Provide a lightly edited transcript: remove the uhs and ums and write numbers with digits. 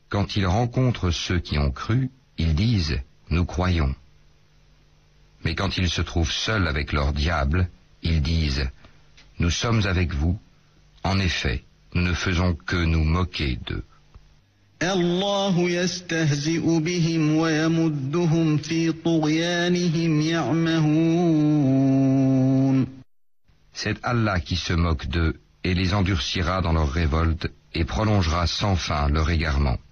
Quand ils rencontrent ceux qui ont cru, ils disent « Nous croyons ». Mais quand ils se trouvent seuls avec leur diable, ils disent « Nous sommes avec vous. En effet, nous ne faisons que nous moquer d'eux. » الله يستهزئ بهم ويمدهم في طغيانهم يعمهون. C'est Allah qui se moque d'eux et les endurcira dans leur révolte et prolongera sans fin leur égarement.